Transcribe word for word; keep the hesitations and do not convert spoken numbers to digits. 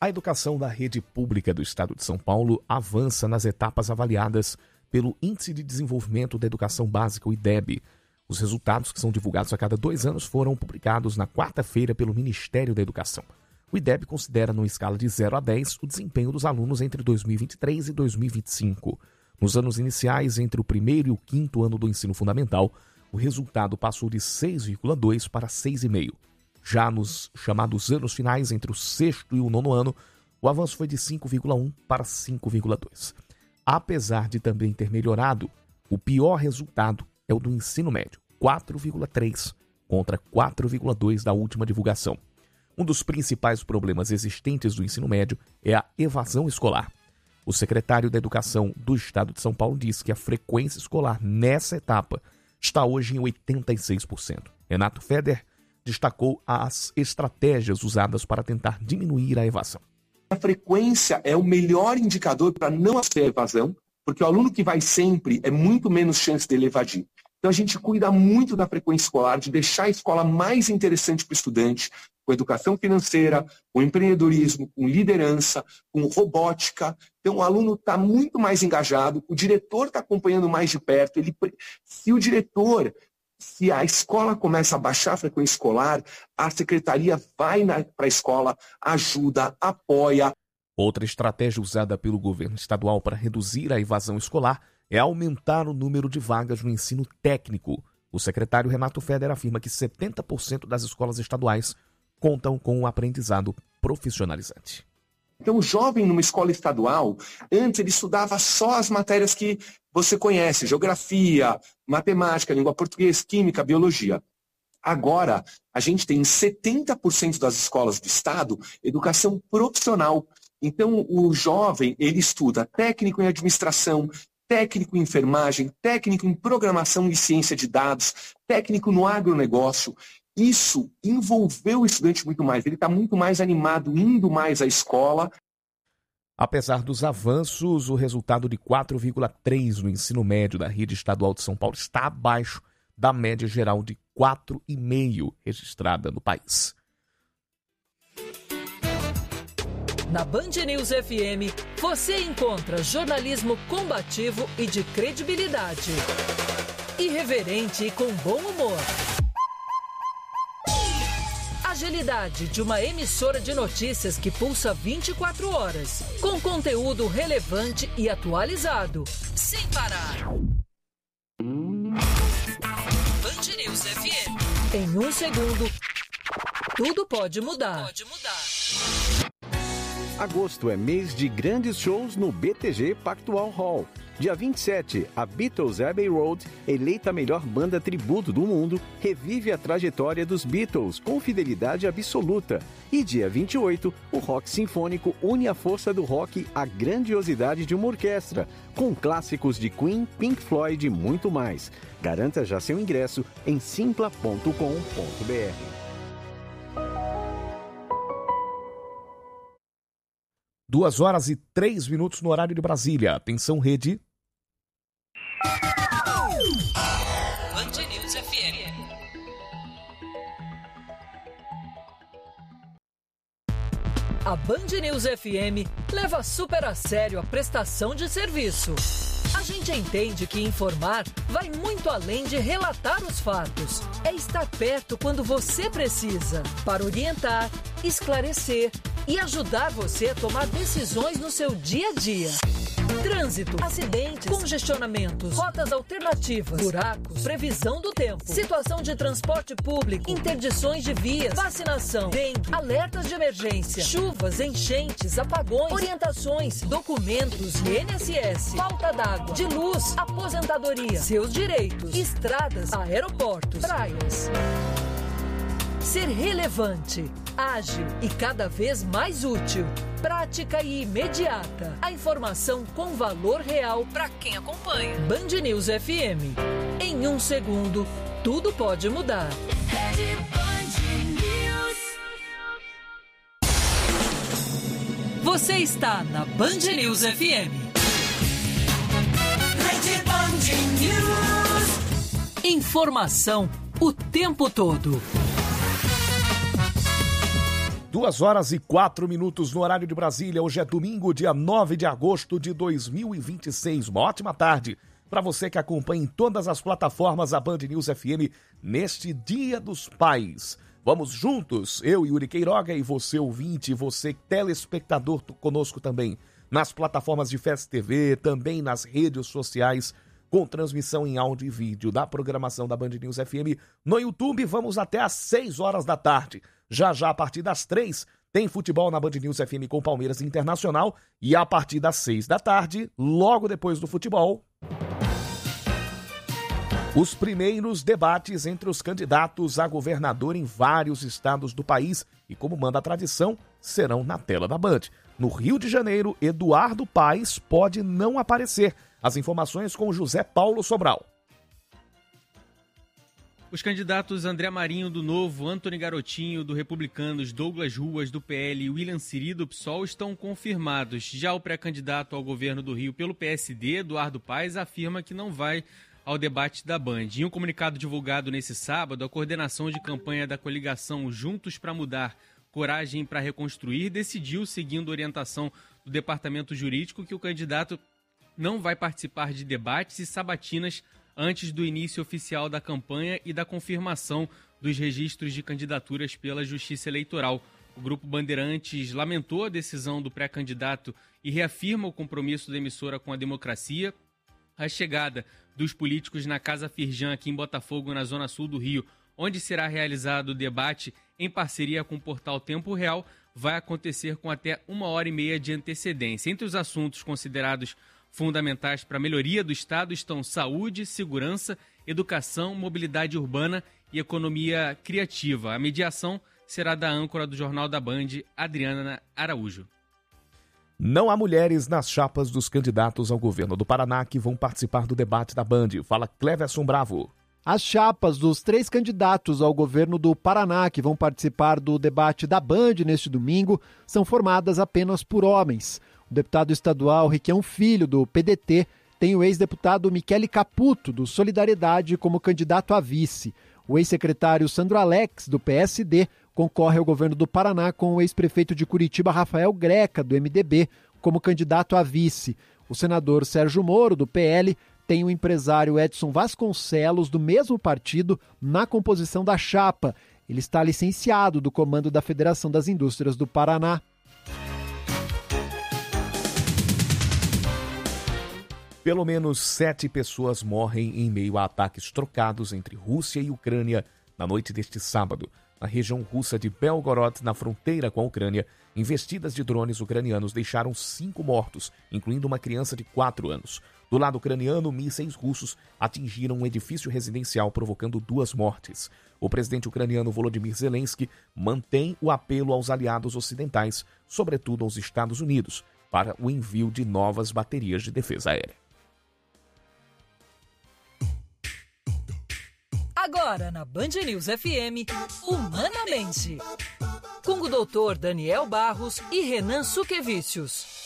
A educação da rede pública do Estado de São Paulo avança nas etapas avaliadas pelo Índice de Desenvolvimento da Educação Básica, o I D E B. Os resultados, que são divulgados a cada dois anos, foram publicados na quarta-feira pelo Ministério da Educação. O I D E B considera, numa escala de zero a dez, o desempenho dos alunos entre dois mil e vinte e três e dois mil e vinte e cinco. Nos anos iniciais, entre o primeiro e o quinto ano do ensino fundamental, o resultado passou de seis vírgula dois para seis vírgula cinco. Já nos chamados anos finais, entre o sexto e o nono ano, o avanço foi de cinco vírgula um para cinco vírgula dois. Apesar de também ter melhorado, o pior resultado é o do ensino médio, quatro vírgula três contra quatro vírgula dois da última divulgação. Um dos principais problemas existentes do ensino médio é a evasão escolar. O secretário da Educação do Estado de São Paulo diz que a frequência escolar nessa etapa está hoje em oitenta e seis por cento. Renato Feder destacou as estratégias usadas para tentar diminuir a evasão. A frequência é o melhor indicador para não haver evasão, porque o aluno que vai sempre é muito menos chance dele evadir. Então a gente cuida muito da frequência escolar, de deixar a escola mais interessante para o estudante, com educação financeira, com empreendedorismo, com liderança, com robótica. Então o aluno está muito mais engajado, o diretor está acompanhando mais de perto. Ele, se o diretor, se a escola começa a baixar a frequência escolar, a secretaria vai para a escola, ajuda, apoia. Outra estratégia usada pelo governo estadual para reduzir a evasão escolar é aumentar o número de vagas no ensino técnico. O secretário Renato Feder afirma que setenta por cento das escolas estaduais contam com um aprendizado profissionalizante. Então, o jovem numa escola estadual, antes ele estudava só as matérias que você conhece, geografia, matemática, língua portuguesa, química, biologia. Agora, a gente tem em setenta por cento das escolas do estado educação profissional. Então, o jovem, ele estuda técnico em administração, técnico em enfermagem, técnico em programação e ciência de dados, técnico no agronegócio. Isso envolveu o estudante muito mais, ele está muito mais animado, indo mais à escola. Apesar dos avanços, o resultado de quatro vírgula três no ensino médio da rede estadual de São Paulo está abaixo da média geral de quatro vírgula cinco registrada no país. Na Band News F M, você encontra jornalismo combativo e de credibilidade. Irreverente e com bom humor. Agilidade de uma emissora de notícias que pulsa vinte e quatro horas, com conteúdo relevante e atualizado, sem parar. Band News F M. Em um segundo, tudo pode mudar. Pode mudar. Agosto é mês de grandes shows no B T G Pactual Hall. Dia vinte e sete, a Beatles Abbey Road, eleita a melhor banda tributo do mundo, revive a trajetória dos Beatles com fidelidade absoluta. E dia vinte e oito, o rock sinfônico une a força do rock à grandiosidade de uma orquestra, com clássicos de Queen, Pink Floyd e muito mais. Garanta já seu ingresso em simpla ponto com ponto b r. Duas horas e três minutos no horário de Brasília. Atenção, rede. Band News F M. A Band News F M leva super a sério a prestação de serviço. A gente entende que informar vai muito além de relatar os fatos. É estar perto quando você precisa, para orientar, esclarecer e ajudar você a tomar decisões no seu dia a dia. Trânsito, acidentes, congestionamentos, rotas alternativas, buracos, previsão do tempo, situação de transporte público, interdições de vias, vacinação, dengue, alertas de emergência, chuvas, enchentes, apagões, orientações, documentos e I N S S, falta d'água, de luz, aposentadoria, seus direitos, estradas, aeroportos, praias. Ser relevante, ágil e cada vez mais útil. Prática e imediata. A informação com valor real para quem acompanha. Band News F M. Em um segundo, tudo pode mudar. Você está na Band News F M. Band News. Informação o tempo todo. Duas horas e quatro minutos no horário de Brasília. Hoje é domingo, dia nove de agosto de dois mil e vinte e seis. Uma ótima tarde para você que acompanha em todas as plataformas a Band News F M neste Dia dos Pais. Vamos juntos, eu, Yuri Queiroga, e você ouvinte, você telespectador conosco também, nas plataformas de Festa T V, também nas redes sociais, com transmissão em áudio e vídeo da programação da Band News F M no YouTube. Vamos até às seis horas da tarde. Já já, a partir das três, tem futebol na Band News F M com Palmeiras Internacional. E a partir das seis da tarde, logo depois do futebol, os primeiros debates entre os candidatos a governador em vários estados do país. E como manda a tradição, serão na tela da Band. No Rio de Janeiro, Eduardo Paes pode não aparecer. As informações com José Paulo Sobral. Os candidatos André Marinho, do Novo, Antony Garotinho, do Republicanos, Douglas Ruas, do P L e William Siri, do P SOL, estão confirmados. Já o pré-candidato ao governo do Rio pelo P S D, Eduardo Paes, afirma que não vai ao debate da Band. Em um comunicado divulgado nesse sábado, a coordenação de campanha da coligação Juntos para Mudar, Coragem para Reconstruir decidiu, seguindo orientação do Departamento Jurídico, que o candidato não vai participar de debates e sabatinas antes do início oficial da campanha e da confirmação dos registros de candidaturas pela Justiça Eleitoral. O Grupo Bandeirantes lamentou a decisão do pré-candidato e reafirma o compromisso da emissora com a democracia. A chegada dos políticos na Casa Firjan, aqui em Botafogo, na zona sul do Rio, onde será realizado o debate em parceria com o portal Tempo Real, vai acontecer com até uma hora e meia de antecedência. Entre os assuntos considerados fundamentais para a melhoria do Estado estão saúde, segurança, educação, mobilidade urbana e economia criativa. A mediação será da âncora do Jornal da Band, Adriana Araújo. Não há mulheres nas chapas dos candidatos ao governo do Paraná que vão participar do debate da Band. Fala Cleverson Bravo. As chapas dos três candidatos ao governo do Paraná que vão participar do debate da Band neste domingo são formadas apenas por homens. O deputado estadual Requião Filho, do P D T, tem o ex-deputado Michele Caputo, do Solidariedade, como candidato a vice. O ex-secretário Sandro Alex, do P S D, concorre ao governo do Paraná com o ex-prefeito de Curitiba, Rafael Greca, do M D B, como candidato a vice. O senador Sérgio Moro, do P L, tem o empresário Edson Vasconcelos, do mesmo partido, na composição da chapa. Ele está licenciado do comando da Federação das Indústrias do Paraná. Pelo menos sete pessoas morrem em meio a ataques trocados entre Rússia e Ucrânia na noite deste sábado. Na região russa de Belgorod, na fronteira com a Ucrânia, investidas de drones ucranianos deixaram cinco mortos, incluindo uma criança de quatro anos. Do lado ucraniano, mísseis russos atingiram um edifício residencial, provocando duas mortes. O presidente ucraniano Volodymyr Zelensky mantém o apelo aos aliados ocidentais, sobretudo aos Estados Unidos, para o envio de novas baterias de defesa aérea. Agora na Band News F M, Humanamente, com o doutor Daniel Barros e Renan Suquevicius.